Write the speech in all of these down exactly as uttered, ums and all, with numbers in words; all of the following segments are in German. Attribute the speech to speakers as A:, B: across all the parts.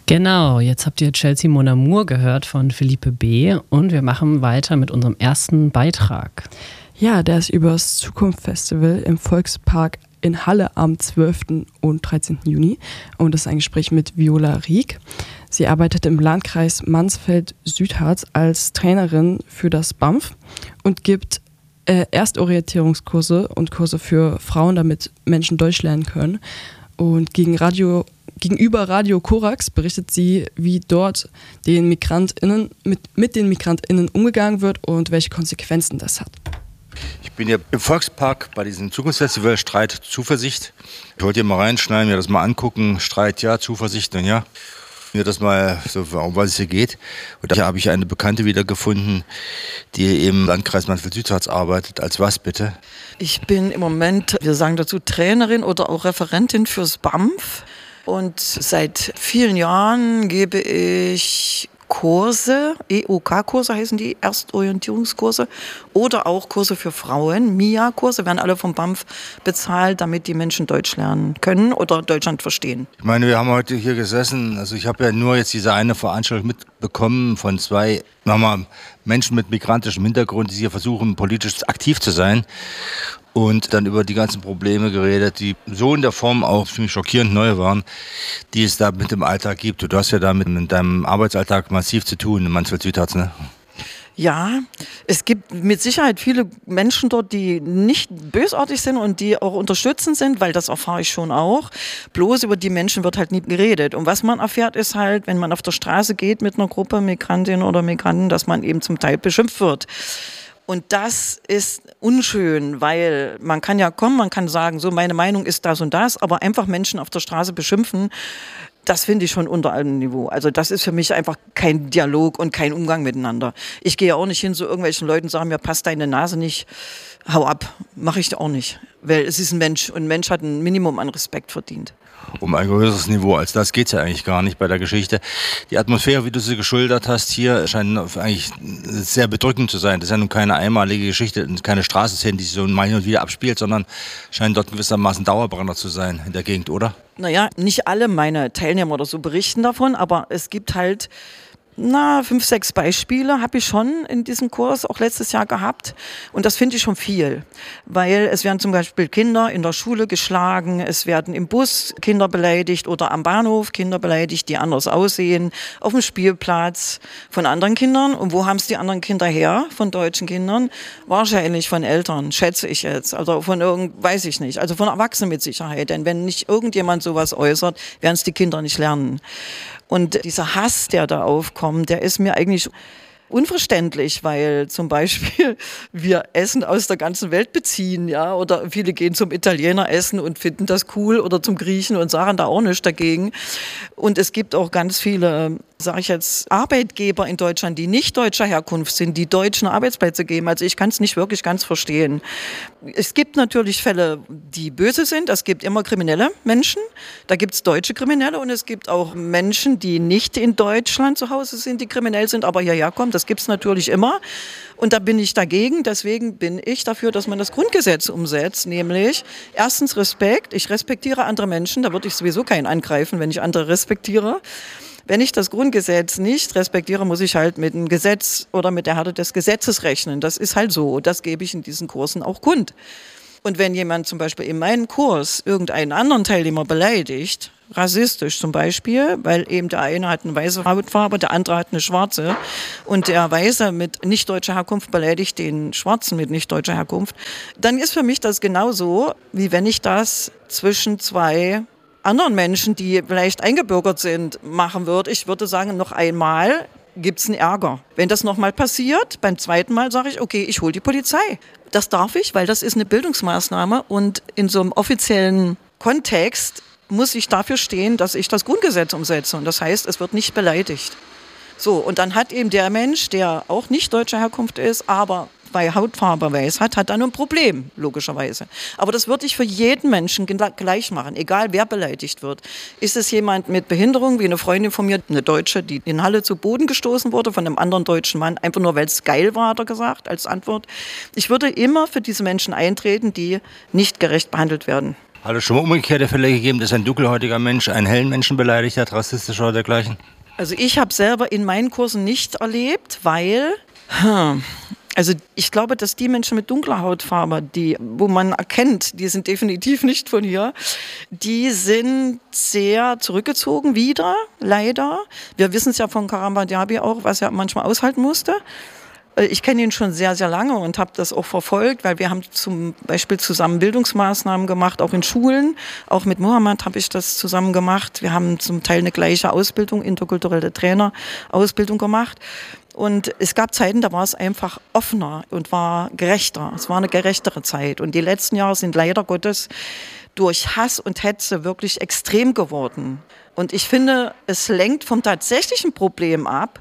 A: Genau, jetzt habt ihr Chelsea Mon Amour gehört von Philippe B. und wir machen weiter mit unserem ersten Beitrag.
B: Ja, der ist über das Zukunft-Festival im Volkspark in Halle am zwölften und dreizehnten Juni und das ist ein Gespräch mit Viola Rieck. Sie arbeitet im Landkreis Mansfeld-Südharz als Trainerin für das B A M F und gibt äh, Erstorientierungskurse und Kurse für Frauen, damit Menschen Deutsch lernen können. Und gegen Radio, gegenüber Radio Korax berichtet sie, wie dort den MigrantInnen, mit, mit den MigrantInnen umgegangen wird und welche Konsequenzen das hat.
C: Ich bin ja im Volkspark bei diesem Zukunftsfestival Streit, Zuversicht. Ich wollte hier mal reinschneiden, mir das mal angucken. Streit ja, Zuversicht, dann ja. Mir das mal, so, um was es hier geht. Und da habe ich eine Bekannte wiedergefunden, die im Landkreis Mansfeld-Südharz arbeitet. Als was bitte?
D: Ich bin im Moment, wir sagen dazu, Trainerin oder auch Referentin fürs B A M F. Und seit vielen Jahren gebe ich Kurse, E O K-Kurse heißen die, Erstorientierungskurse oder auch Kurse für Frauen, M I A-Kurse, werden alle vom B A M F bezahlt, damit die Menschen Deutsch lernen können oder Deutschland verstehen.
C: Ich meine, wir haben heute hier gesessen, also ich habe ja nur jetzt diese eine Veranstaltung mitbekommen von zwei, sagen wir mal, Menschen mit migrantischem Hintergrund, die hier versuchen, politisch aktiv zu sein. Und dann über die ganzen Probleme geredet, die so in der Form auch ziemlich schockierend neu waren, die es da mit dem Alltag gibt. Du hast ja damit mit deinem Arbeitsalltag massiv zu tun in Mansfeld-Südharz, ne?
D: Ja, es gibt mit Sicherheit viele Menschen dort, die nicht bösartig sind und die auch unterstützend sind, weil das erfahre ich schon auch. Bloß über die Menschen wird halt nie geredet. Und was man erfährt, ist halt, wenn man auf der Straße geht mit einer Gruppe Migrantinnen oder Migranten, dass man eben zum Teil beschimpft wird. Und das ist unschön, weil man kann ja kommen, man kann sagen, so meine Meinung ist das und das, aber einfach Menschen auf der Straße beschimpfen, das finde ich schon unter allem Niveau. Also das ist für mich einfach kein Dialog und kein Umgang miteinander. Ich gehe auch nicht hin zu irgendwelchen Leuten und sage, mir passt deine Nase nicht, hau ab. Mache ich auch nicht, weil es ist ein Mensch und ein Mensch hat ein Minimum an Respekt verdient.
C: Um ein größeres Niveau als das geht es ja eigentlich gar nicht bei der Geschichte. Die Atmosphäre, wie du sie geschildert hast hier, scheint eigentlich sehr bedrückend zu sein. Das ist ja nun keine einmalige Geschichte, keine Straßenszene, die sich so mal hin und wieder abspielt, sondern scheint dort gewissermaßen Dauerbrenner zu sein in der Gegend, oder?
D: Naja, nicht alle meine Teilnehmer oder so berichten davon, aber es gibt halt Na, fünf, sechs Beispiele habe ich schon in diesem Kurs auch letztes Jahr gehabt. Und das finde ich schon viel. Weil es werden zum Beispiel Kinder in der Schule geschlagen, es werden im Bus Kinder beleidigt oder am Bahnhof Kinder beleidigt, die anders aussehen, auf dem Spielplatz von anderen Kindern. Und wo haben es die anderen Kinder her? Von deutschen Kindern? Wahrscheinlich von Eltern, schätze ich jetzt. Also von irgend, weiß ich nicht. Also von Erwachsenen mit Sicherheit. Denn wenn nicht irgendjemand sowas äußert, werden es die Kinder nicht lernen. Und dieser Hass, der da aufkommt, der ist mir eigentlich unverständlich, weil zum Beispiel wir Essen aus der ganzen Welt beziehen, ja, oder viele gehen zum Italiener essen und finden das cool oder zum Griechen und sagen da auch nichts dagegen. Und es gibt auch ganz viele, sage ich jetzt, Arbeitgeber in Deutschland, die nicht deutscher Herkunft sind, die Deutschen Arbeitsplätze geben. Also ich kann es nicht wirklich ganz verstehen. Es gibt natürlich Fälle, die böse sind. Es gibt immer kriminelle Menschen. Da gibt es deutsche Kriminelle und es gibt auch Menschen, die nicht in Deutschland zu Hause sind, die kriminell sind, aber hierher kommen. Das gibt es natürlich immer. Und da bin ich dagegen. Deswegen bin ich dafür, dass man das Grundgesetz umsetzt. Nämlich erstens Respekt. Ich respektiere andere Menschen. Da würde ich sowieso keinen angreifen, wenn ich andere respektiere. Wenn ich das Grundgesetz nicht respektiere, muss ich halt mit dem Gesetz oder mit der Härte des Gesetzes rechnen. Das ist halt so. Das gebe ich in diesen Kursen auch kund. Und wenn jemand zum Beispiel in meinem Kurs irgendeinen anderen Teilnehmer beleidigt, rassistisch zum Beispiel, weil eben der eine hat eine weiße Hautfarbe, der andere hat eine schwarze und der Weiße mit nicht deutscher Herkunft beleidigt den Schwarzen mit nicht deutscher Herkunft, dann ist für mich das genauso, wie wenn ich das zwischen zwei anderen Menschen, die vielleicht eingebürgert sind, machen würde. Ich würde sagen, noch einmal gibt es einen Ärger. Wenn das nochmal passiert, beim zweiten Mal sage ich, okay, ich hole die Polizei. Das darf ich, weil das ist eine Bildungsmaßnahme und in so einem offiziellen Kontext muss ich dafür stehen, dass ich das Grundgesetz umsetze. Und das heißt, es wird nicht beleidigt. So, und dann hat eben der Mensch, der auch nicht deutscher Herkunft ist, aber bei Hautfarbe weiß hat, hat dann ein Problem, logischerweise. Aber das würde ich für jeden Menschen gleich machen, egal wer beleidigt wird. Ist es jemand mit Behinderung, wie eine Freundin von mir, eine Deutsche, die in Halle zu Boden gestoßen wurde von einem anderen deutschen Mann, einfach nur, weil es geil war, hat er gesagt, als Antwort. Ich würde immer für diese Menschen eintreten, die nicht gerecht behandelt werden.
C: Hat es schon mal umgekehrte Fälle gegeben, dass ein dunkelhäutiger Mensch einen hellen Menschen beleidigt hat, rassistisch oder dergleichen?
D: Also ich habe selber in meinen Kursen nicht erlebt, weil, hm, also ich glaube, dass die Menschen mit dunkler Hautfarbe, die, wo man erkennt, die sind definitiv nicht von hier, die sind sehr zurückgezogen wieder, leider. Wir wissen es ja von Karamba Diaby auch, was er manchmal aushalten musste. Ich kenne ihn schon sehr, sehr lange und habe das auch verfolgt, weil wir haben zum Beispiel zusammen Bildungsmaßnahmen gemacht, auch in Schulen. Auch mit Mohammed habe ich das zusammen gemacht. Wir haben zum Teil eine gleiche Ausbildung, interkulturelle Trainerausbildung gemacht. Und es gab Zeiten, da war es einfach offener und war gerechter. Es war eine gerechtere Zeit. Und die letzten Jahre sind leider Gottes durch Hass und Hetze wirklich extrem geworden. Und ich finde, es lenkt vom tatsächlichen Problem ab,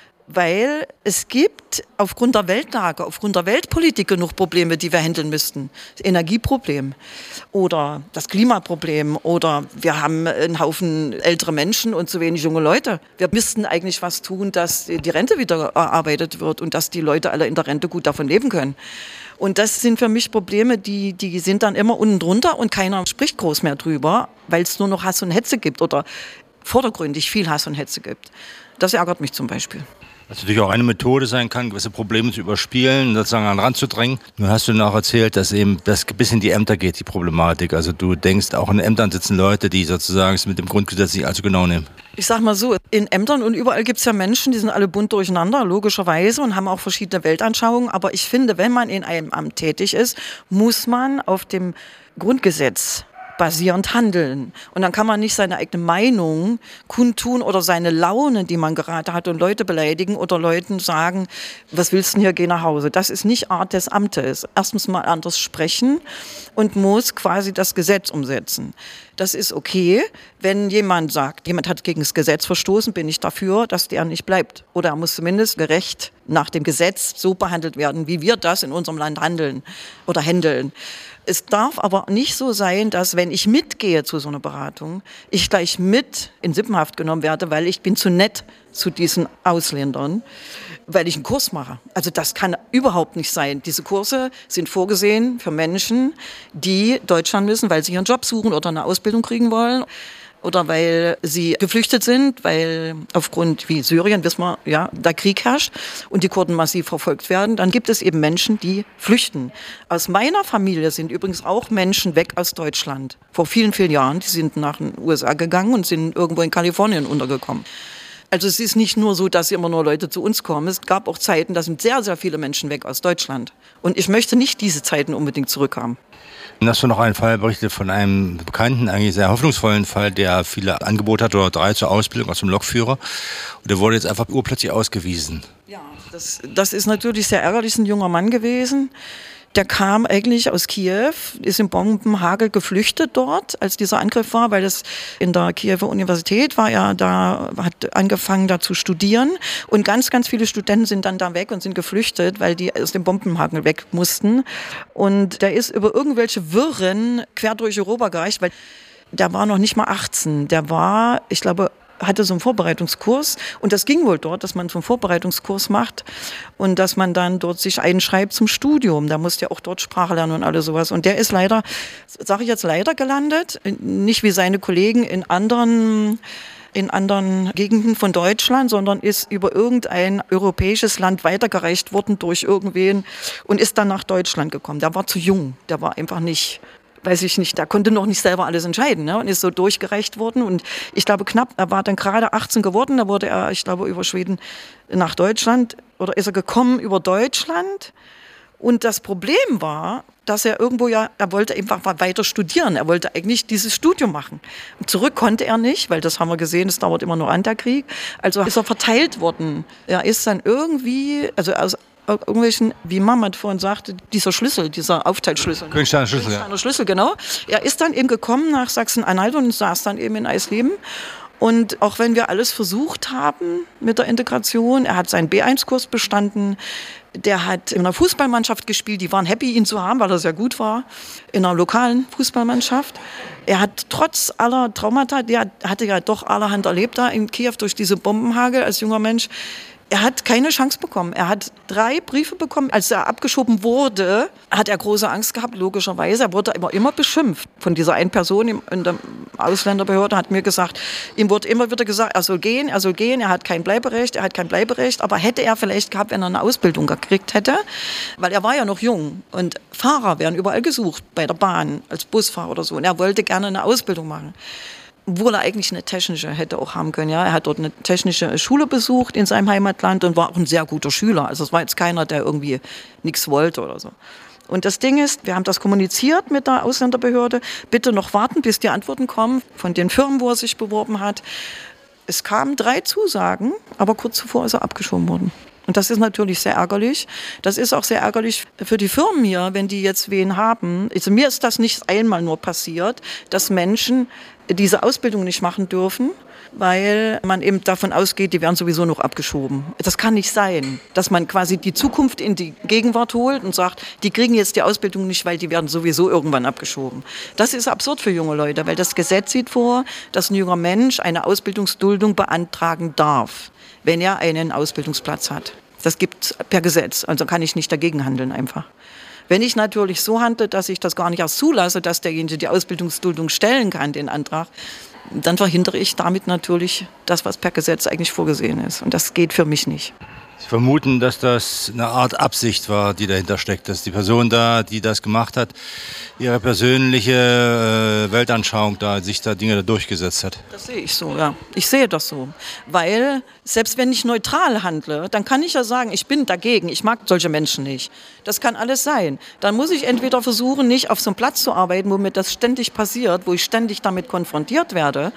D: weil es gibt aufgrund der Weltlage, aufgrund der Weltpolitik genug Probleme, die wir handeln müssten. Das Energieproblem oder das Klimaproblem oder wir haben einen Haufen ältere Menschen und zu wenig junge Leute. Wir müssten eigentlich was tun, dass die Rente wieder erarbeitet wird und dass die Leute alle in der Rente gut davon leben können. Und das sind für mich Probleme, die, die sind dann immer unten drunter und keiner spricht groß mehr drüber, weil es nur noch Hass und Hetze gibt oder vordergründig viel Hass und Hetze gibt. Das ärgert mich zum Beispiel.
C: Was natürlich auch eine Methode sein kann, gewisse Probleme zu überspielen, sozusagen an den Rand zu drängen. Nun hast du noch erzählt, dass eben das bis in die Ämter geht, die Problematik. Also du denkst, auch in Ämtern sitzen Leute, die sozusagen es mit dem Grundgesetz nicht allzu genau nehmen.
D: Ich sag mal so, in Ämtern und überall gibt es ja Menschen, die sind alle bunt durcheinander, logischerweise, und haben auch verschiedene Weltanschauungen. Aber ich finde, wenn man in einem Amt tätig ist, muss man auf dem Grundgesetz basierend handeln. Und dann kann man nicht seine eigene Meinung kundtun oder seine Laune, die man gerade hat, und Leute beleidigen oder Leuten sagen, was willst du denn hier, geh nach Hause. Das ist nicht Art des Amtes. Erstens mal anders sprechen und muss quasi das Gesetz umsetzen. Das ist okay, wenn jemand sagt, jemand hat gegen das Gesetz verstoßen, bin ich dafür, dass der nicht bleibt. Oder er muss zumindest gerecht nach dem Gesetz so behandelt werden, wie wir das in unserem Land handeln oder handeln. Es darf aber nicht so sein, dass, wenn ich mitgehe zu so einer Beratung, ich gleich mit in Sippenhaft genommen werde, weil ich bin zu nett zu diesen Ausländern, weil ich einen Kurs mache. Also das kann überhaupt nicht sein. Diese Kurse sind vorgesehen für Menschen, die Deutschland müssen, weil sie ihren Job suchen oder eine Ausbildung kriegen wollen. Oder weil sie geflüchtet sind, weil aufgrund, wie Syrien, wissen wir, ja, da Krieg herrscht und die Kurden massiv verfolgt werden. Dann gibt es eben Menschen, die flüchten. Aus meiner Familie sind übrigens auch Menschen weg aus Deutschland. Vor vielen, vielen Jahren. Die sind nach den U S A gegangen und sind irgendwo in Kalifornien untergekommen. Also es ist nicht nur so, dass immer nur Leute zu uns kommen. Es gab auch Zeiten, da sind sehr, sehr viele Menschen weg aus Deutschland. Und ich möchte nicht diese Zeiten unbedingt zurückhaben.
C: Und hast du noch einen Fall berichtet von einem bekannten, eigentlich sehr hoffnungsvollen Fall, der viele Angebote hat oder drei zur Ausbildung aus dem Lokführer. Und der wurde jetzt einfach urplötzlich ausgewiesen.
D: Ja, das, das ist natürlich sehr ärgerlich, ein junger Mann gewesen. Der kam eigentlich aus Kiew, ist im Bombenhagel geflüchtet dort, als dieser Angriff war, weil das in der Kiewer Universität war. Er da, hat angefangen da zu studieren und ganz, ganz viele Studenten sind dann da weg und sind geflüchtet, weil die aus dem Bombenhagel weg mussten. Und der ist über irgendwelche Wirren quer durch Europa gereicht, weil der war noch nicht mal achtzehn. Der war, ich glaube, hatte so einen Vorbereitungskurs und das ging wohl dort, dass man so einen Vorbereitungskurs macht und dass man dann dort sich einschreibt zum Studium. Da musste ja auch dort Sprache lernen und alles sowas. Und der ist leider, sage ich jetzt leider, gelandet, nicht wie seine Kollegen in anderen in anderen Gegenden von Deutschland, sondern ist über irgendein europäisches Land weitergereicht worden durch irgendwen und ist dann nach Deutschland gekommen. Der war zu jung, der war einfach nicht... weiß ich nicht, der konnte noch nicht selber alles entscheiden, ne? Und ist so durchgereicht worden und ich glaube knapp, er war dann gerade achtzehn geworden, da wurde er, ich glaube, über Schweden nach Deutschland oder ist er gekommen über Deutschland und das Problem war, dass er irgendwo ja, er wollte einfach weiter studieren, er wollte eigentlich dieses Studium machen. Und zurück konnte er nicht, weil das haben wir gesehen, es dauert immer nur an der Krieg, also ist er verteilt worden. Er ist dann irgendwie, also aus irgendwelchen, wie Mohammed vorhin sagte, dieser Schlüssel, dieser Aufteilschlüssel.
C: Königsteiner Schlüssel,
D: Königsteiner Schlüssel, genau. Er ist dann eben gekommen nach Sachsen-Anhalt und saß dann eben in Eisleben. Und auch wenn wir alles versucht haben mit der Integration, er hat seinen B eins Kurs bestanden, der hat in einer Fußballmannschaft gespielt, die waren happy, ihn zu haben, weil er sehr gut war, in einer lokalen Fußballmannschaft. Er hat trotz aller Traumata, der hatte ja doch allerhand erlebt da in Kiew durch diese Bombenhagel als junger Mensch, Er hat keine Chance bekommen. Er hat drei Briefe bekommen. Als er abgeschoben wurde, hat er große Angst gehabt, logischerweise. Er wurde immer, immer beschimpft. Von dieser einen Person in der Ausländerbehörde hat mir gesagt, ihm wurde immer wieder gesagt, er soll gehen, er soll gehen, er hat kein Bleiberecht, er hat kein Bleiberecht. Aber hätte er vielleicht gehabt, wenn er eine Ausbildung gekriegt hätte, weil er war ja noch jung. Und Fahrer werden überall gesucht, bei der Bahn, als Busfahrer oder so. Und er wollte gerne eine Ausbildung machen. Obwohl er eigentlich eine technische hätte auch haben können. Ja. Er hat dort eine technische Schule besucht in seinem Heimatland und war auch ein sehr guter Schüler. Also es war jetzt keiner, der irgendwie nichts wollte oder so. Und das Ding ist, wir haben das kommuniziert mit der Ausländerbehörde. Bitte noch warten, bis die Antworten kommen von den Firmen, wo er sich beworben hat. Es kamen drei Zusagen, aber kurz zuvor ist er abgeschoben worden. Und das ist natürlich sehr ärgerlich. Das ist auch sehr ärgerlich für die Firmen hier, wenn die jetzt wen haben. Also mir ist das nicht einmal nur passiert, dass Menschen diese Ausbildung nicht machen dürfen, weil man eben davon ausgeht, die werden sowieso noch abgeschoben. Das kann nicht sein, dass man quasi die Zukunft in die Gegenwart holt und sagt, die kriegen jetzt die Ausbildung nicht, weil die werden sowieso irgendwann abgeschoben. Das ist absurd für junge Leute, weil das Gesetz sieht vor, dass ein junger Mensch eine Ausbildungsduldung beantragen darf, wenn er einen Ausbildungsplatz hat. Das gibt es per Gesetz, also kann ich nicht dagegen handeln einfach. Wenn ich natürlich so handle, dass ich das gar nicht erst zulasse, dass derjenige die Ausbildungsduldung stellen kann, den Antrag, dann verhindere ich damit natürlich das, was per Gesetz eigentlich vorgesehen ist. Und das geht für mich nicht.
C: Sie vermuten, dass das eine Art Absicht war, die dahinter steckt, dass die Person da, die das gemacht hat, ihre persönliche äh, Weltanschauung da, sich da Dinge da durchgesetzt hat.
D: Das sehe ich so, ja. Ich sehe das so. Weil, selbst wenn ich neutral handle, dann kann ich ja sagen, ich bin dagegen, ich mag solche Menschen nicht. Das kann alles sein. Dann muss ich entweder versuchen, nicht auf so einem Platz zu arbeiten, wo mir das ständig passiert, wo ich ständig damit konfrontiert werde,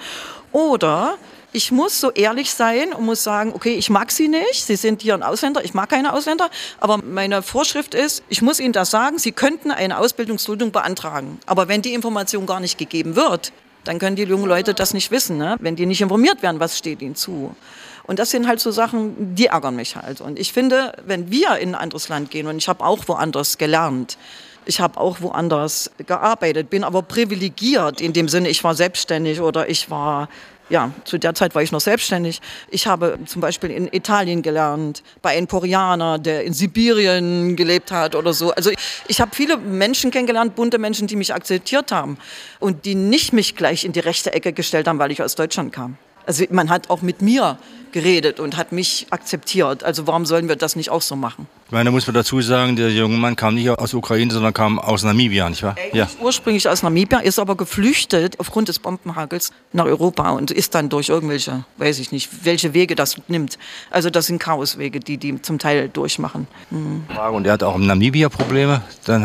D: oder ich muss so ehrlich sein und muss sagen, okay, ich mag Sie nicht, Sie sind hier ein Ausländer, ich mag keine Ausländer, aber meine Vorschrift ist, ich muss Ihnen das sagen, Sie könnten eine Ausbildungsduldung beantragen. Aber wenn die Information gar nicht gegeben wird, dann können die jungen Leute das nicht wissen, ne? Wenn die nicht informiert werden, was steht ihnen zu. Und das sind halt so Sachen, die ärgern mich halt. Und ich finde, wenn wir in ein anderes Land gehen, und ich habe auch woanders gelernt, ich habe auch woanders gearbeitet, bin aber privilegiert in dem Sinne, ich war selbstständig oder ich war... Ja, zu der Zeit war ich noch selbstständig. Ich habe zum Beispiel in Italien gelernt, bei einem Koreaner, der in Sibirien gelebt hat oder so. Also ich, ich habe viele Menschen kennengelernt, bunte Menschen, die mich akzeptiert haben und die nicht mich gleich in die rechte Ecke gestellt haben, weil ich aus Deutschland kam. Also man hat auch mit mir geredet und hat mich akzeptiert. Also warum sollen wir das nicht auch so machen?
C: Ich meine, da muss man dazu sagen, der junge Mann kam nicht aus Ukraine, sondern kam aus Namibia, nicht wahr?
D: Ja. Ursprünglich aus Namibia, ist aber geflüchtet aufgrund des Bombenhagels nach Europa und ist dann durch irgendwelche, weiß ich nicht, welche Wege das nimmt. Also das sind Chaoswege, die die zum Teil durchmachen. Mhm.
C: Und er hat auch in Namibia Probleme? Dann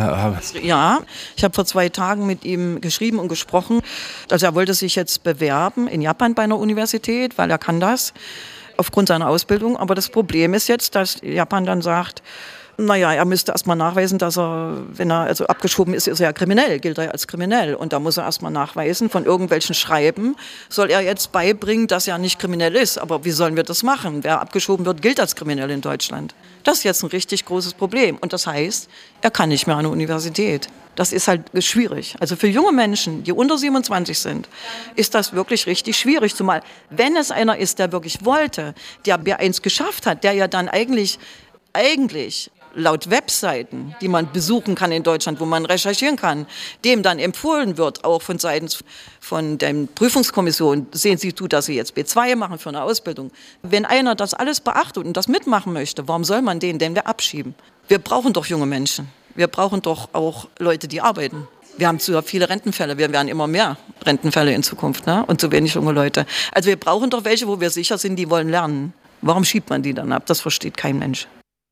D: ja, ich habe vor zwei Tagen mit ihm geschrieben und gesprochen. Also er wollte sich jetzt bewerben in Japan bei einer Universität, weil er kann das. Aufgrund seiner Ausbildung. Aber das Problem ist jetzt, dass Japan dann sagt, naja, er müsste erstmal nachweisen, dass er, wenn er also abgeschoben ist, ist er ja kriminell, gilt er ja als kriminell. Und da muss er erstmal nachweisen, von irgendwelchen Schreiben soll er jetzt beibringen, dass er nicht kriminell ist. Aber wie sollen wir das machen? Wer abgeschoben wird, gilt als kriminell in Deutschland. Das ist jetzt ein richtig großes Problem. Und das heißt, er kann nicht mehr an der Universität. Das ist halt schwierig. Also für junge Menschen, die unter siebenundzwanzig sind, ist das wirklich richtig schwierig. Zumal, wenn es einer ist, der wirklich wollte, der B eins geschafft hat, der ja dann eigentlich, eigentlich laut Webseiten, die man besuchen kann in Deutschland, wo man recherchieren kann, dem dann empfohlen wird, auch von Seiten von der Prüfungskommission, sehen Sie zu, dass Sie jetzt B zwei machen für eine Ausbildung. Wenn einer das alles beachtet und das mitmachen möchte, warum soll man den denn abschieben? Wir brauchen doch junge Menschen. Wir brauchen doch auch Leute, die arbeiten. Wir haben zu viele Rentenfälle, wir werden immer mehr Rentenfälle in Zukunft, ne? Und zu wenig junge Leute. Also wir brauchen doch welche, wo wir sicher sind, die wollen lernen. Warum schiebt man die dann ab? Das versteht kein Mensch.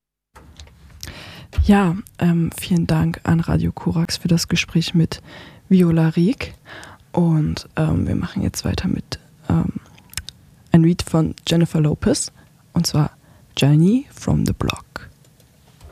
B: Ja, ähm, vielen Dank an Radio Korax für das Gespräch mit Viola Rieck. Und ähm, wir machen jetzt weiter mit ähm, einem Lied von Jennifer Lopez, und zwar Journey from the Block.